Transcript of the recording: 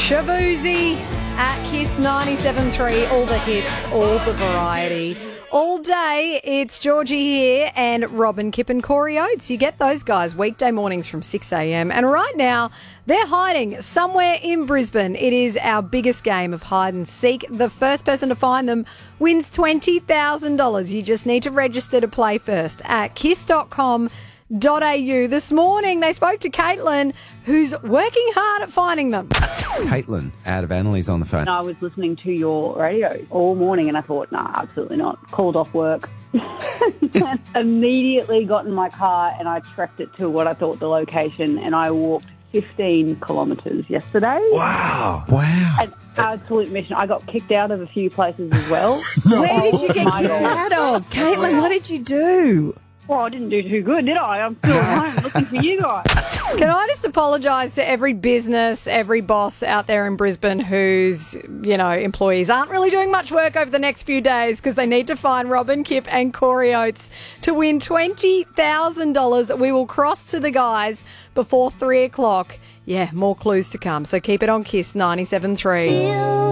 Shabuzi at Kiss 97.3. All the hits, all the variety. All day, it's Georgie here and Robin, Kip and Corey Oates. You get those guys weekday mornings from 6 a.m. And right now, they're hiding somewhere in Brisbane. It is our biggest game of hide and seek. The first person to find them wins $20,000. You just need to register to play first at kiss.com.au. This morning, they spoke to Caitlin, who's working hard at finding them. Caitlin, out of Annalise on the phone. I was listening to your radio all morning and I thought, nah, absolutely not. Called off work. And immediately got in my car and I tracked it to what I thought the location, and I walked 15 kilometres yesterday. Wow. An absolute mission. I got kicked out of a few places as well. Where did you get kicked out of? Caitlin, what did you do? Well, I didn't do too good, did I? I'm still at home looking for you guys. Can I just apologise to every business, every boss out there in Brisbane whose, employees aren't really doing much work over the next few days because they need to find Robin, Kip and Corey Oates to win $20,000. We will cross to the guys before 3 o'clock. Yeah, more clues to come. So keep it on Kiss 97.3.